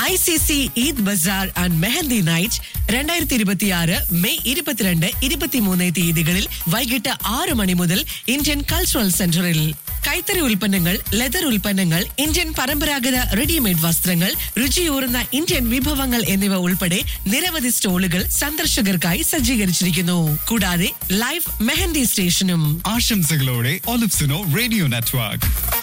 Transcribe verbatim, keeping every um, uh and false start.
I C C Eid Bazar and mehndi night രണ്ടായിരത്തി ഇരുപത്തിയാറ് May ഇരുപത്തിരണ്ട് ഇരുപത്തിമൂന്ന് തീയതികളിൽ വൈകിട്ട് ആറ് മണി മുതൽ ഇന്ത്യൻ കൾച്ചറൽ സെന്ററിൽ. കൈത്തറി ഉൽപ്പന്നങ്ങൾ, ലെതർ ഉൽപ്പന്നങ്ങൾ, ഇന്ത്യൻ പരമ്പരാഗത റെഡിമെയ്ഡ് വസ്ത്രങ്ങൾ, രുചിയൂറുന്ന ഇന്ത്യൻ വിഭവങ്ങൾ എന്നിവ ഉൾപ്പെടെ നിരവധി സ്റ്റോളുകൾ സന്ദർശകർക്കായി സജ്ജീകരിച്ചിരിക്കുന്നു. കൂടാതെ ലൈവ് മെഹന്തി സ്റ്റേഷനും. ആശംസകളോടെ ഒലിഫ്സനോ റേഡിയോ നെറ്റ്വർക്ക്.